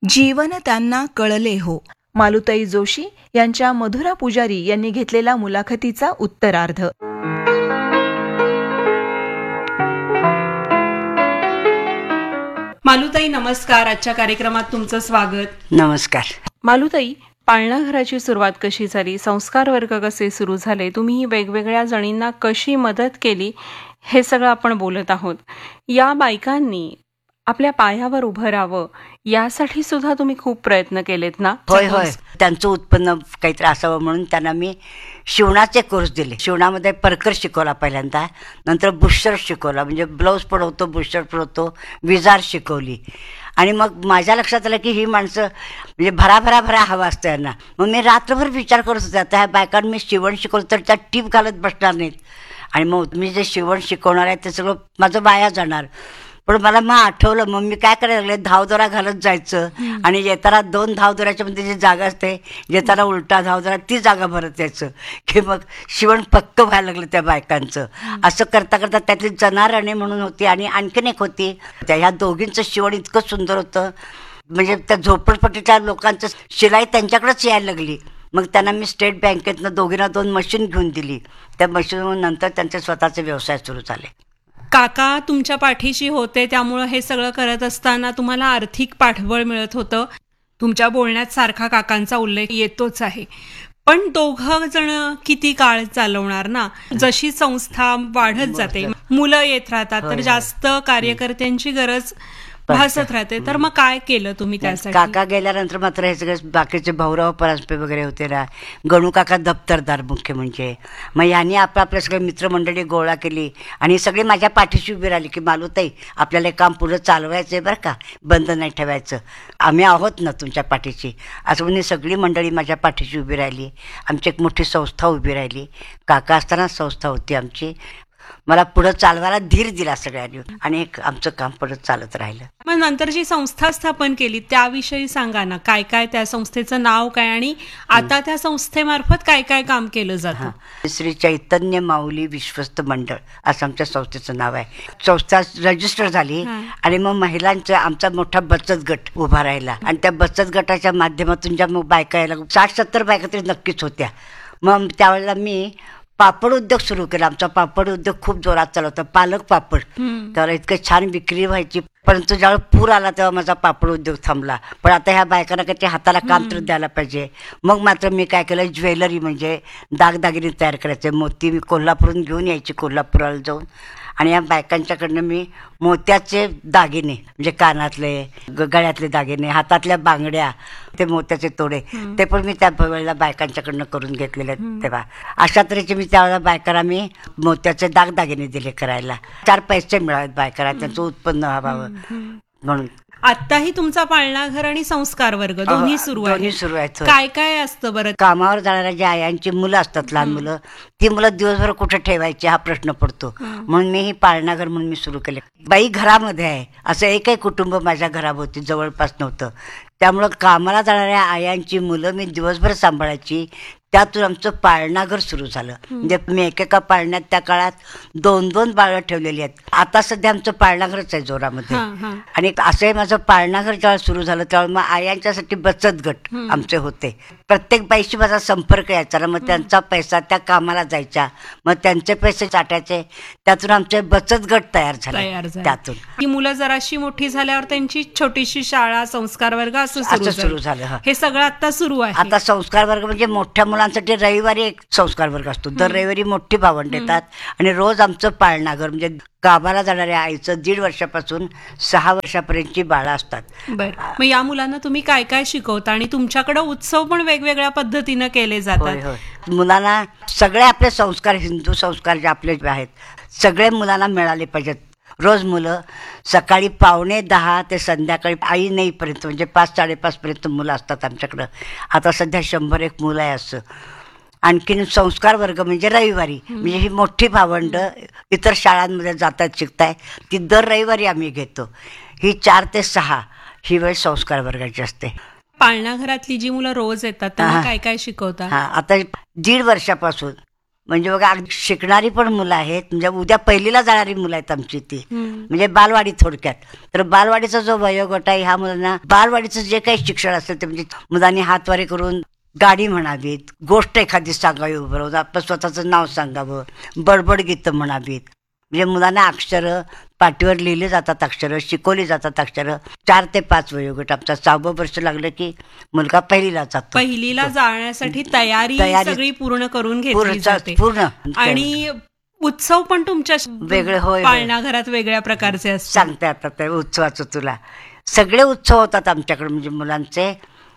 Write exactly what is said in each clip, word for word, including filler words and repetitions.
जीवन त्यांना कळले हो. मालुताई जोशी यांच्या मधुरा पुजारी यांनी घेतलेला मुलाखतीचा उत्तरार्ध. मालुताई नमस्कार. आजच्या कार्यक्रमात तुमचं स्वागत. नमस्कार. मालुताई, पाळणा घराची सुरुवात कशी झाली, संस्कार वर्ग कसे सुरू झाले, तुम्ही वेगवेगळ्या जणींना कशी मदत केली, हे सगळं आपण बोलत आहोत. या बायकांनी आपल्या पायावर उभं राहावं यासाठी सुद्धा तुम्ही खूप प्रयत्न केलेत ना? होय होय त्यांचं उत्पन्न काहीतरी असावं म्हणून त्यांना मी शिवणाचे कोर्स दिले. शिवणामध्ये परकर शिकवला पहिल्यांदा, नंतर बुशर शिकवला, म्हणजे ब्लाऊज पडवतो, बुशर पडवतो, विजार शिकवली. आणि मग माझ्या लक्षात आलं की ही माणसं म्हणजे भराभरा भरा हवा असतं यांना. मग मी रात्रभर विचार करत होते, आता ह्या बायकांना मी शिवण शिकवलं तर त्या टीप घालत बसणार नाहीत, आणि मग मी जे शिवण शिकवणार आहे ते सगळं माझं वाया जाणार. पण मला मग आठवलं, मग मी काय करायला लागले, धावदोरा घालत जायचं, आणि येताना दोन धावदोऱ्याच्या मध्ये जी जागा असते, येताना उलटा धावदोरा ती जागा भरत यायचं, की मग शिवण पक्क व्हायला लागलं त्या बायकांचं. असं करता करता त्यातली जनाराणे म्हणून होती आणि आणखीन एक होती, त्या ह्या दोघींचं शिवण इतकं सुंदर होतं, म्हणजे त्या झोपडपट्टीच्या लोकांचं शिलाई त्यांच्याकडेच यायला लागली. मग त्यांना मी स्टेट बँकेतनं दोघींना दोन मशीन घेऊन दिली. त्या मशीनवर नंतर त्यांचे स्वतःचे व्यवसाय सुरू झाले. काका तुमच्या पाठीशी होते, त्यामुळं हे सगळं करत असताना तुम्हाला आर्थिक पाठबळ मिळत होतं. तुमच्या बोलण्यात सारखा काकांचा उल्लेख येतोच आहे. पण दोघं जण किती काळ चालवणार ना? जशी संस्था वाढत जाते, मुलं येत राहतात, तर जास्त कार्यकर्त्यांची गरज भासत राहते. तर मग काय केलं तुम्ही त्यासाठी? काका गेल्यानंतर मात्र हे सगळे बाकीचे भाऊराव परांजपे वगैरे होते ना, गणू काका दप्तरदार मुख्य म्हणजे, मग यांनी आपलं आपल्या सगळे मित्रमंडळी गोळा केली आणि सगळी माझ्या पाठीशी उभी राहिली की मालुताई आपल्याला हे काम पुढं चालवायचं आहे बरं का, बंद नाही ठेवायचं, आम्ही आहोत ना तुमच्या पाठीशी. असं म्हणजे सगळी मंडळी माझ्या पाठीशी उभी राहिली. आमची एक मोठी संस्था उभी राहिली. काका असताना संस्था होती आमची. मला पुढं चालवायला धीर दिला सगळ्यांनी, आणि आमचं काम पुढं चालत राहिलं. मग नंतर जी संस्था स्थापन केली त्याविषयी सांगा ना, काय काय त्या संस्थेचं नाव काय, आणि आता त्या संस्थेमार्फत काय काय काम केलं जातं? श्री चैतन्य माऊली विश्वस्त मंडळ असं आमच्या संस्थेचं नाव आहे. संस्था रजिस्टर झाली आणि मग महिलांचा आमचा मोठा बचत गट उभा राहिला, आणि त्या बचत गटाच्या माध्यमातून ज्या मग बायका यायला साठ सत्तर बायका तरी नक्कीच होत्या. मग त्यावेळेला मी पापड उद्योग सुरू केला. आमचा पापड उद्योग खूप जोरात चालवता, पालक पापड. त्याला इतकं छान विक्री व्हायची, परंतु ज्यावेळेस पूर आला तेव्हा माझा पापड उद्योग थांबला. पण आता ह्या बायकांना काही हाताला काम तर द्यायला पाहिजे. मग मात्र मी काय केलं, ज्वेलरी म्हणजे दागदागिने तयार करायचे. मोती मी कोल्हापूरून घेऊन यायची, कोल्हापुराला जाऊन, आणि या बायकांच्याकडनं मी मोत्याचे दागिने म्हणजे कानातले, गळ्यातले दागिने, हातातल्या बांगड्या, ते मोत्याचे तोडे, ते पण मी त्या वेळेला बायकांच्याकडनं करून घेतलेले आहेत. तेव्हा अशा तऱ्हेचे मी त्यावेळेला बायकांना मी मोत्याचे दागदागिने दिले करायला. चार पैसे मिळावेत बायकांना, त्यांचं उत्पन्न व्हावं म्हणून. आताही तुमचा पाळणा घर आणि संस्कार वर्ग दोन्ही सुरू आहे. सुरू आहेत. काय काय असतं बरं? कामावर जाणाऱ्या ज्या आयांची मुलं असतात, लहान मुलं, ती मुलं दिवसभर कुठे ठेवायची हा प्रश्न पडतो. म्हणून मी ही पाळणा घर म्हणून मी सुरू केले. बाई घरामध्ये आहे असं एकही कुटुंब माझ्या घराभोवती जवळपास नव्हतं. त्यामुळं कामाला जाणाऱ्या आयांची मुलं मी दिवसभर सांभाळायची. त्यातून आमचं पाळणाघर सुरू झालं. म्हणजे मी एकेका पाळण्यात त्या काळात दोन दोन बाळं ठेवलेली आहेत. आता सध्या आमचं पाळणाघरच आहे जोरामध्ये. आणि असंही माझं पाळणाघर जेव्हा सुरू झालं त्यावेळेस मग आयांच्यासाठी बचत गट आमचे होते. प्रत्येक बाईशी माझा संपर्क यायचा ना, मग त्यांचा पैसा त्या कामाला जायचा, मग त्यांचे पैसे चाटायचे, त्यातून आमचे बचत गट तयार झाले. त्यातून ही मुलं जराशी मोठी झाल्यावर त्यांची छोटीशी शाळा, संस्कार वर्ग असं सुरू झालं. हे सगळं आता सुरू आहे. आता संस्कार वर्ग म्हणजे मोठ्या मुलांसाठी रविवारी एक संस्कार वर्ग असतो. दर रविवारी मोठी भावंड येतात, आणि रोज आमचं पाळणाघर म्हणजे गावाला जाणाऱ्या आईचं दीड वर्षापासून सहा वर्षापर्यंतची बाळं असतात. बरं, मग या मुलांना तुम्ही काय काय शिकवता? आणि तुमच्याकडे उत्सव पण वेगवेगळ्या पद्धतीनं केले जातात. मुलांना सगळे आपले संस्कार, हिंदू संस्कार जे आपले आहेत, सगळे मुलांना मिळाले पाहिजेत. रोज मुलं सकाळी पावणे दहा ते संध्याकाळी आई नाहीपर्यंत म्हणजे पाच साडेपाच पर्यंत मुलं असतात आमच्याकडं. आता सध्या शंभर एक मुलं आहे असं. आणखीन संस्कार वर्ग म्हणजे रविवारी, म्हणजे ही मोठी भावंड इतर शाळांमध्ये जातात शिकताय, ती दर रविवारी आम्ही घेतो. ही चार ते सहा ही वेळ संस्कार वर्गाची असते. पाळणा घरातली जी मुलं रोज येतात त्यांना काय काय शिकवतात? हा, आता दीड वर्षापासून म्हणजे बघा अगदी शिकणारी पण मुलं आहेत, म्हणजे उद्या पहिलीला जाणारी मुलं आहेत आमची ती, म्हणजे बालवाडी थोडक्यात. तर बालवाडीचा जो वयोगट आहे ह्या मुलांना बालवाडीचं जे काही शिक्षण असेल ते म्हणजे मुलांनी हातवारे करून गाडी म्हणावीत, गोष्ट एखादी सांगावी बरोबर, आपलं स्वतःचं नाव सांगावं, बडबड गीतं म्हणावीत. म्हणजे मुलांना अक्षरं पाटीवर लिहिले जातात, अक्षरं शिकवली जातात. अक्षरं चार ते पाच वयोगट आमचा सहावं वर्ष लागलं की मुलगा पहिलीला जातो. पहिलीला जाण्यासाठी तयारी तयारी सगळी पूर्ण करून घेतली पूर्ण जाते. पूर्ण आणि उत्सव पण तुमच्या वेगळे होय पाळणाघरात वेगळ्या प्रकारचे असतात. सांगते आता ते उत्सवाचं तुला. सगळे उत्सव होतात आमच्याकडे, म्हणजे मुलांचे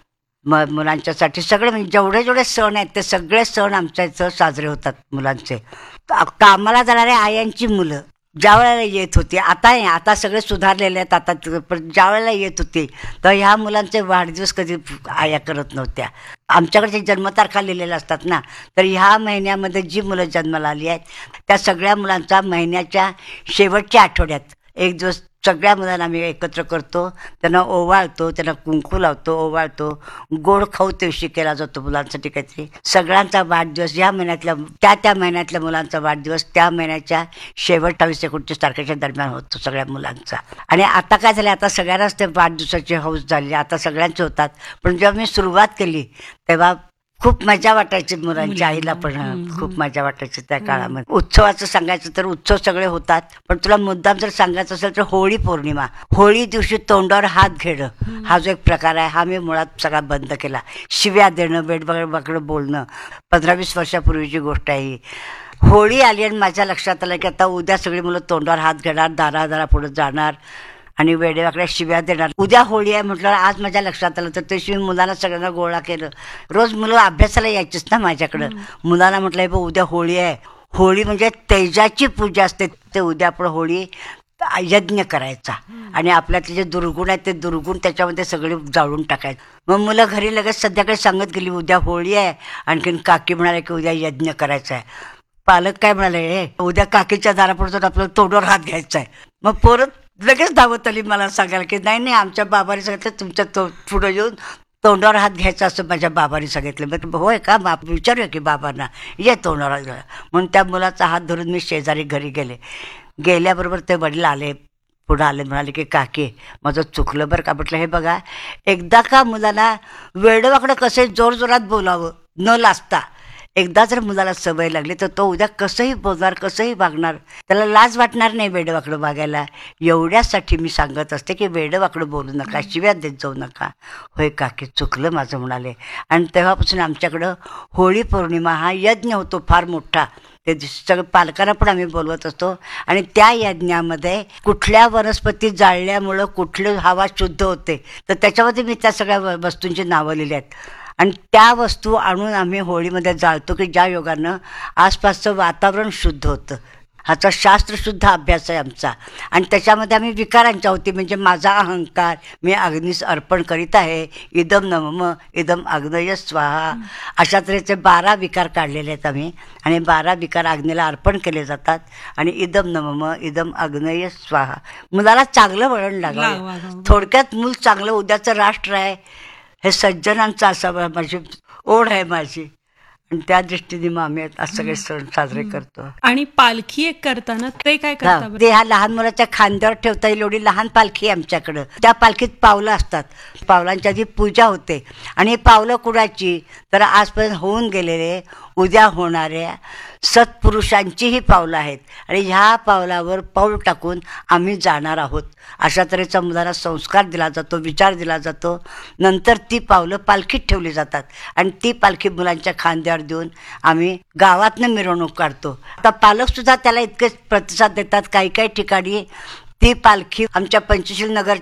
म मुलांच्यासाठी सगळे, म्हणजे जेवढे जेवढे सण आहेत ते सगळे सण आमच्या इथं साजरे होतात मुलांचे. कामाला जाणाऱ्या आयांची मुलं ज्या वेळेला येत होती, आता आहे आता सगळे सुधारलेले आहेत, आता पण ज्या वेळेला येत होती तर ह्या मुलांचे वाढदिवस कधी आया करत नव्हत्या. आमच्याकडे जन्मतारखा लिहिलेल्या असतात ना, तर ह्या महिन्यामध्ये जी मुलं जन्माला आली आहेत त्या सगळ्या मुलांचा महिन्याच्या शेवटच्या आठवड्यात एक दिवस सगळ्या मुलांना आम्ही एकत्र करतो, त्यांना ओवाळतो, त्यांना कुंकू लावतो, ओवाळतो, गोड खाऊ दिवशी केला जातो मुलांसाठी काहीतरी. सगळ्यांचा वाढदिवस या महिन्यातल्या त्या त्या महिन्यातल्या मुलांचा वाढदिवस त्या महिन्याच्या शेवटावीस एकोणतीस तारखेच्या दरम्यान होतो सगळ्या मुलांचा. आणि आता काय झालं, आता सगळ्यांनाच ते वाढदिवसाची हौस झाली, आता सगळ्यांचे होतात. पण जेव्हा मी सुरुवात केली तेव्हा खूप मजा वाटायची मुलांच्या आईला पण, खूप मजा वाटायची त्या काळामध्ये. उत्सवाचं सांगायचं तर उत्सव सगळे होतात, पण तुला मुद्दाम जर सांगायचं असेल तर होळी पौर्णिमा, होळी दिवशी तोंडावर हात घेणं हा जो एक प्रकार आहे हा मी मुळात सगळा बंद केला. शिव्या देणं, बेडबाकडं बोलणं, पंधरा वीस वर्षापूर्वीची गोष्ट आहे ही. होळी आली आणि माझ्या लक्षात आलं की आता उद्या सगळी मुलं तोंडावर हात घेणार, दारा दारा पुढे जाणार आणि वेडेवाकड्या शिव्या देणार. उद्या होळी आहे म्हटलं, आज माझ्या लक्षात आलं तर त्याशी मुलांना सगळ्यांना गोळा केलं. रोज मुलं अभ्यासाला यायचीच ना माझ्याकडं. मुलांना म्हटलं हे बघ उद्या होळी आहे, होळी म्हणजे तेजाची पूजा असते, ते उद्या आपण होळी यज्ञ करायचा आणि आपल्यातले जे दुर्गुण आहेत ते दुर्गुण त्याच्यामध्ये सगळे जाळून टाकायचे. मग मुलं घरी लगेच संध्याकाळी सांगत गेली उद्या होळी आहे, आणखीन काकी म्हणाले की उद्या यज्ञ करायचा आहे. पालक काय म्हणाले, हे उद्या काकीच्या दारापुढचं आपलं तोंडावर हात घ्यायचा आहे. मग परत लगेच धावत आली मला सांगायला की नाही नाही आमच्या बाबाने सांगितलं तुमच्या तो पुढं येऊन तोंडावर हात घ्यायचा असं माझ्या बाबाने सांगितलं. मग होय का, बाप विचारूया की बाबांना, ये तोंडावर हात घ्या. म्हणून त्या मुलाचा हात धरून मी शेजारी घरी गेले. गेल्याबरोबर ते वडील आले, पुढं आले, म्हणाले की काकी माझं चुकलं बरं का. म्हटलं हे बघा, एकदा का मुलाला वेडवाकडं कसंही जोरजोरात बोलावं न लाजता, एकदा जर मुलाला सवय लागली तर तो उद्या कसंही बोलणार, कसंही वागणार, त्याला लाज वाटणार नाही वेडवाकडं वागायला. एवढ्यासाठी मी सांगत असते की वेडवाकडं बोलू नका, शिव्या देत जाऊ नका. होय काकी चुकलं माझं म्हणाले. आणि तेव्हापासून आमच्याकडं होळी पौर्णिमा हा यज्ञ होतो फार मोठा. ते सगळं पालकांना पण आम्ही बोलवत असतो आणि त्या यज्ञामध्ये कुठल्या वनस्पती जाळल्यामुळं कुठली हवा शुद्ध होते तर त्याच्यामध्ये मी त्या सगळ्या वस्तूंची नावं लिहिली आहेत. आणि त्या वस्तू आणून आम्ही होळीमध्ये जाळतो की ज्या योगानं आसपासचं वातावरण शुद्ध होतं. ह्याचा शास्त्रशुद्ध अभ्यास आहे आमचा. आणि त्याच्यामध्ये आम्ही विकारांच्या होती, म्हणजे माझा अहंकार मी अग्नीस अर्पण करीत आहे, इदम नमम इदम अग्नय स्वाहा, अशा तऱ्हेचे बारा विकार काढलेले आहेत आम्ही. आणि बारा विकार अग्नीला अर्पण केले जातात. आणि इदम नमम इदम अग्नय स्वाहा. मुलाला चांगलं वळण लागावं. थोडक्यात मूल चांगलं उद्याचं राष्ट्र आहे हे सज्जनांचं असावं माझी ओढ आहे माझी. आणि त्या दृष्टीने मग आम्ही आज सगळे सण साजरे करतो. आणि पालखी एक करताना ते काय करता? ते ह्या लहान मुलाच्या खांद्यावर ठेवता येईल एवढी लहान पालखी आहे आमच्याकडं. त्या पालखीत पावलं असतात, पावलांची आधी पूजा होते. आणि पावलं कुणाची तर आजपर्यंत होऊन गेलेले उद्या होणाऱ्या सत्पुरुषांची ही पावलं आहेत. आणि ह्या पावलावर पाऊल टाकून आम्ही जाणार आहोत अशा तऱ्हेचा मुलांना संस्कार दिला जातो, विचार दिला जातो. नंतर ती पावलं पालखीत ठेवली जातात आणि ती पालखी मुलांच्या खांद्यावर देऊन आम्ही गावातनं मिरवणूक काढतो. आता पालकसुद्धा त्याला इतकेच प्रतिसाद देतात. काही काही ठिकाणी ती पालखी आमच्या पंचशील नगर